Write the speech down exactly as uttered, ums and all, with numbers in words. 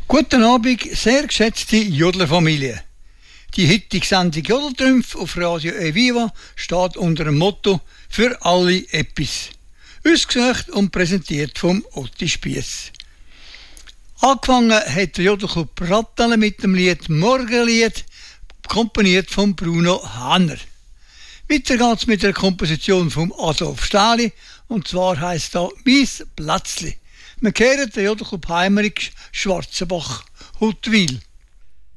Guten Abend, sehr geschätzte Jodlerfamilie. Die heutige Sendung Jodeltrümpf auf Radio Eviva steht unter dem Motto «Für alle etwas». Ausgesucht und präsentiert vom Otti Spiess. Angefangen hat der Jodelclub Rattale mit dem Lied «Morgenlied», komponiert von Bruno Hanner. Weiter geht's mit der Komposition von Adolf Stähli, und zwar heisst da «Mies Plätzli». Wir kehren den Jodelclub Heimerich Schwarzenbach, Huttwil.